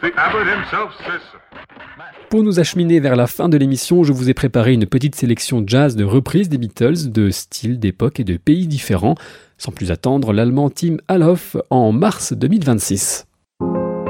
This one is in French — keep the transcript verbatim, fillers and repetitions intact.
The Abbot himself says so. Pour nous acheminer vers la fin de l'émission, je vous ai préparé une petite sélection jazz de reprises des Beatles, de styles, d'époques et de pays différents. Sans plus attendre, l'allemand Tim Alof en mars deux mille vingt-six.